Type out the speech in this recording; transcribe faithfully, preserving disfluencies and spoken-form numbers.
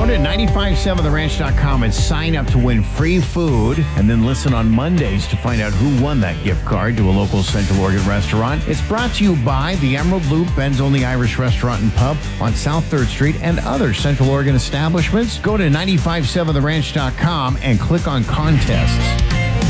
to nine five seven the ranch dot com and sign up to win free food, and then listen on Mondays to find out who won that gift card to a local Central Oregon restaurant. It's brought to you by the Emerald Loop, Ben's Only Irish Restaurant and Pub on South third Street, and other Central Oregon establishments. Go to nine five seven the ranch dot com and click on contests.